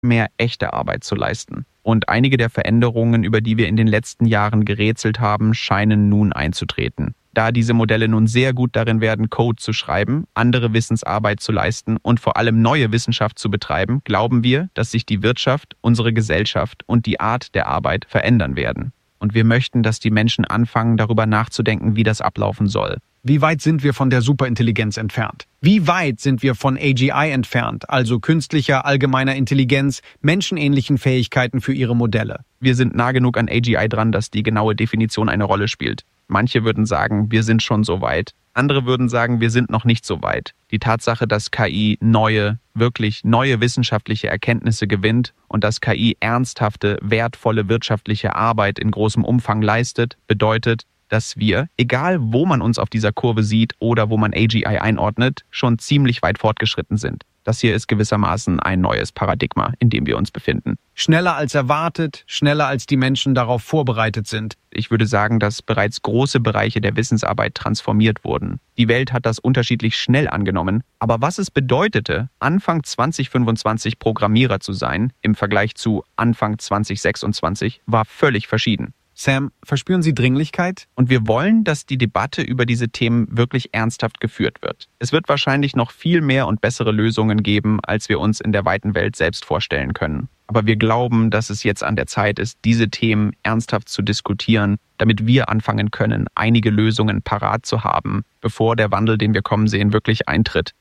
mehr echte Arbeit zu leisten. Und einige der Veränderungen, über die wir in den letzten Jahren gerätselt haben, scheinen nun einzutreten. Da diese Modelle nun sehr gut darin werden, Code zu schreiben, andere Wissensarbeit zu leisten und vor allem neue Wissenschaft zu betreiben, glauben wir, dass sich die Wirtschaft, unsere Gesellschaft und die Art der Arbeit verändern werden. Und wir möchten, dass die Menschen anfangen, darüber nachzudenken, wie das ablaufen soll. Wie weit sind wir von der Superintelligenz entfernt? Wie weit sind wir von AGI entfernt, also künstlicher allgemeiner Intelligenz, menschenähnlichen Fähigkeiten für ihre Modelle? Wir sind nah genug an AGI dran, dass die genaue Definition eine Rolle spielt. Manche würden sagen, wir sind schon so weit. Andere würden sagen, wir sind noch nicht so weit. Die Tatsache, dass KI wirklich neue wissenschaftliche Erkenntnisse gewinnt und dass KI ernsthafte, wertvolle wirtschaftliche Arbeit in großem Umfang leistet, bedeutet, dass wir, egal wo man uns auf dieser Kurve sieht oder wo man AGI einordnet, schon ziemlich weit fortgeschritten sind. Das hier ist gewissermaßen ein neues Paradigma, in dem wir uns befinden. Schneller als erwartet, schneller als die Menschen darauf vorbereitet sind. Ich würde sagen, dass bereits große Bereiche der Wissensarbeit transformiert wurden. Die Welt hat das unterschiedlich schnell angenommen, aber was es bedeutete, Anfang 2025 Programmierer zu sein, im Vergleich zu Anfang 2026, war völlig verschieden. Sam, verspüren Sie Dringlichkeit? Und wir wollen, dass die Debatte über diese Themen wirklich ernsthaft geführt wird. Es wird wahrscheinlich noch viel mehr und bessere Lösungen geben, als wir uns in der weiten Welt selbst vorstellen können. Aber wir glauben, dass es jetzt an der Zeit ist, diese Themen ernsthaft zu diskutieren, damit wir anfangen können, einige Lösungen parat zu haben, bevor der Wandel, den wir kommen sehen, wirklich eintritt.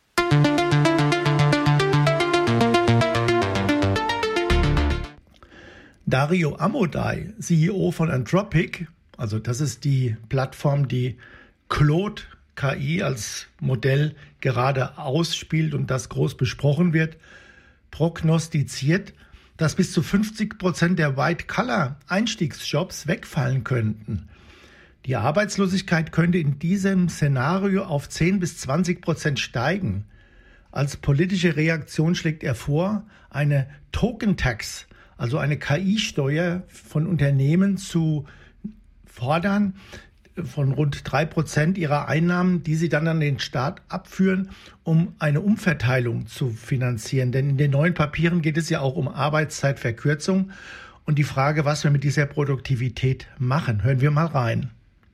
Dario Amodei, CEO von Anthropic, also das ist die Plattform, die Claude KI als Modell gerade ausspielt und das groß besprochen wird, prognostiziert, dass bis zu 50% der White-Collar-Einstiegsjobs wegfallen könnten. Die Arbeitslosigkeit könnte in diesem Szenario auf 10-20% steigen. Als politische Reaktion schlägt er vor, eine Token-Tax, also eine KI-Steuer von Unternehmen zu fordern, von rund 3% ihrer Einnahmen, die sie dann an den Staat abführen, um eine Umverteilung zu finanzieren. Denn in den neuen Papieren geht es ja auch um Arbeitszeitverkürzung und die Frage, was wir mit dieser Produktivität machen. Hören wir mal rein.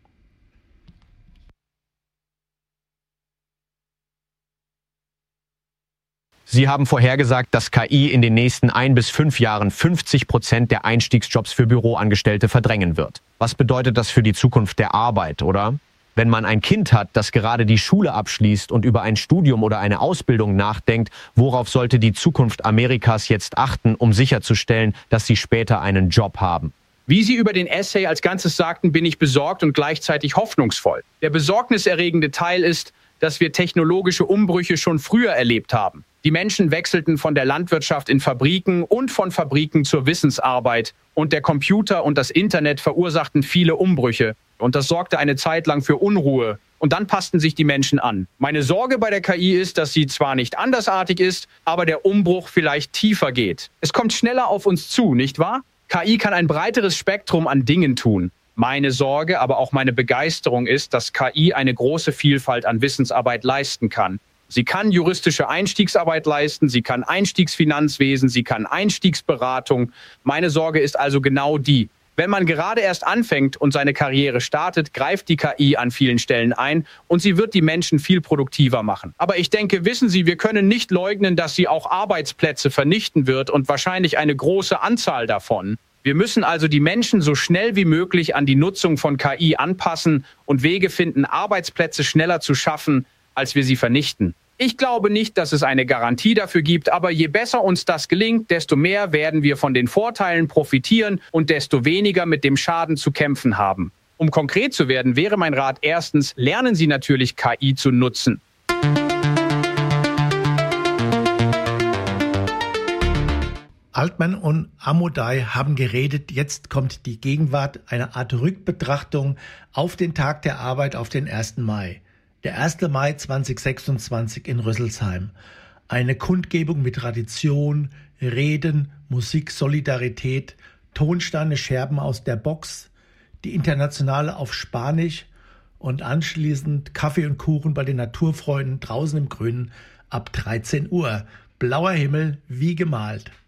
Sie haben vorhergesagt, dass KI in den nächsten 1 bis 5 Jahren 50% der Einstiegsjobs für Büroangestellte verdrängen wird. Was bedeutet das für die Zukunft der Arbeit, oder? Wenn man ein Kind hat, das gerade die Schule abschließt und über ein Studium oder eine Ausbildung nachdenkt, worauf sollte die Zukunft Amerikas jetzt achten, um sicherzustellen, dass sie später einen Job haben? Wie Sie über den Essay als Ganzes sagten, bin ich besorgt und gleichzeitig hoffnungsvoll. Der besorgniserregende Teil ist, dass wir technologische Umbrüche schon früher erlebt haben. Die Menschen wechselten von der Landwirtschaft in Fabriken und von Fabriken zur Wissensarbeit. Und der Computer und das Internet verursachten viele Umbrüche. Und das sorgte eine Zeit lang für Unruhe. Und dann passten sich die Menschen an. Meine Sorge bei der KI ist, dass sie zwar nicht andersartig ist, aber der Umbruch vielleicht tiefer geht. Es kommt schneller auf uns zu, nicht wahr? KI kann ein breiteres Spektrum an Dingen tun. Meine Sorge, aber auch meine Begeisterung ist, dass KI eine große Vielfalt an Wissensarbeit leisten kann. Sie kann juristische Einstiegsarbeit leisten, sie kann Einstiegsfinanzwesen, sie kann Einstiegsberatung. Meine Sorge ist also genau die. Wenn man gerade erst anfängt und seine Karriere startet, greift die KI an vielen Stellen ein und sie wird die Menschen viel produktiver machen. Aber ich denke, wissen Sie, wir können nicht leugnen, dass sie auch Arbeitsplätze vernichten wird und wahrscheinlich eine große Anzahl davon. Wir müssen also die Menschen so schnell wie möglich an die Nutzung von KI anpassen und Wege finden, Arbeitsplätze schneller zu schaffen, als wir sie vernichten. Ich glaube nicht, dass es eine Garantie dafür gibt, aber je besser uns das gelingt, desto mehr werden wir von den Vorteilen profitieren und desto weniger mit dem Schaden zu kämpfen haben. Um konkret zu werden, wäre mein Rat erstens, lernen Sie natürlich KI zu nutzen. Altman und Amodei haben geredet, jetzt kommt die Gegenwart, eine Art Rückbetrachtung auf den Tag der Arbeit, auf den 1. Mai. Der 1. Mai 2026 in Rüsselsheim. Eine Kundgebung mit Tradition, Reden, Musik, Solidarität, Tonsteine, Scherben aus der Box, die Internationale auf Spanisch und anschließend Kaffee und Kuchen bei den Naturfreunden draußen im Grünen ab 13 Uhr. Blauer Himmel wie gemalt.